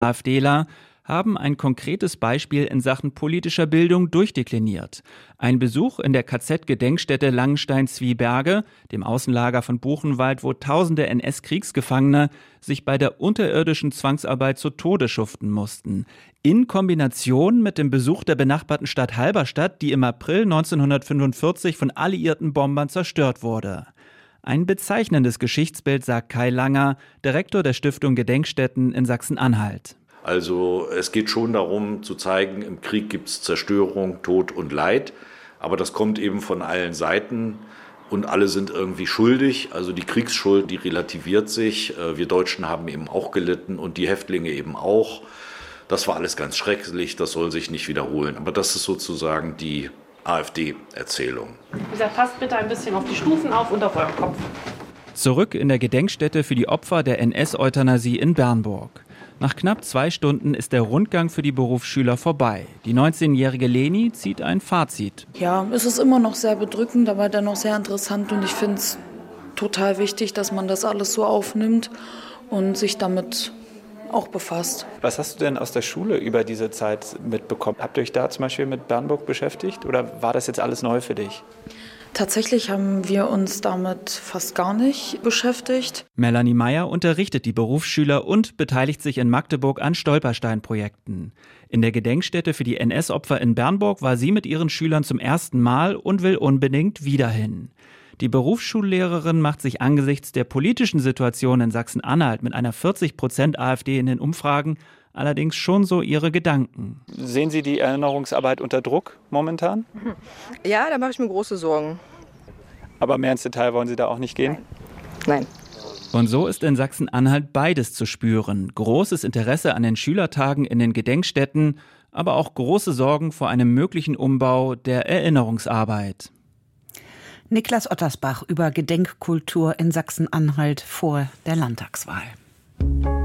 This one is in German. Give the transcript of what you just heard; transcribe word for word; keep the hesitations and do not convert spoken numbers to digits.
AfDler haben ein konkretes Beispiel in Sachen politischer Bildung durchdekliniert. Ein Besuch in der K Z-Gedenkstätte Langenstein-Zwieberge, dem Außenlager von Buchenwald, wo tausende N S-Kriegsgefangene sich bei der unterirdischen Zwangsarbeit zu Tode schuften mussten. In Kombination mit dem Besuch der benachbarten Stadt Halberstadt, die im April neunzehnhundertfünfundvierzig von alliierten Bombern zerstört wurde. Ein bezeichnendes Geschichtsbild, sagt Kai Langer, Direktor der Stiftung Gedenkstätten in Sachsen-Anhalt. Also es geht schon darum zu zeigen, im Krieg gibt es Zerstörung, Tod und Leid, aber das kommt eben von allen Seiten und alle sind irgendwie schuldig. Also die Kriegsschuld, die relativiert sich. Wir Deutschen haben eben auch gelitten und die Häftlinge eben auch. Das war alles ganz schrecklich, das soll sich nicht wiederholen. Aber das ist sozusagen die AfD-Erzählung. Wie gesagt, passt bitte ein bisschen auf die Stufen auf und auf euren Kopf. Zurück in der Gedenkstätte für die Opfer der N S-Euthanasie in Bernburg. Nach knapp zwei Stunden ist der Rundgang für die Berufsschüler vorbei. Die neunzehnjährige Leni zieht ein Fazit. Ja, es ist immer noch sehr bedrückend, aber dennoch sehr interessant. Und ich finde es total wichtig, dass man das alles so aufnimmt und sich damit auch befasst. Was hast du denn aus der Schule über diese Zeit mitbekommen? Habt ihr euch da zum Beispiel mit Bernburg beschäftigt oder war das jetzt alles neu für dich? Tatsächlich haben wir uns damit fast gar nicht beschäftigt. Melanie Meyer unterrichtet die Berufsschüler und beteiligt sich in Magdeburg an Stolperstein-Projekten. In der Gedenkstätte für die N S-Opfer in Bernburg war sie mit ihren Schülern zum ersten Mal und will unbedingt wieder hin. Die Berufsschullehrerin macht sich angesichts der politischen Situation in Sachsen-Anhalt mit einer vierzig Prozent AfD in den Umfragen allerdings schon so ihre Gedanken. Sehen Sie die Erinnerungsarbeit unter Druck momentan? Ja, da mache ich mir große Sorgen. Aber mehr ins Detail wollen Sie da auch nicht gehen? Nein. Und so ist in Sachsen-Anhalt beides zu spüren. Großes Interesse an den Schülertagen in den Gedenkstätten, aber auch große Sorgen vor einem möglichen Umbau der Erinnerungsarbeit. Niklas Ottersbach über Gedenkkultur in Sachsen-Anhalt vor der Landtagswahl.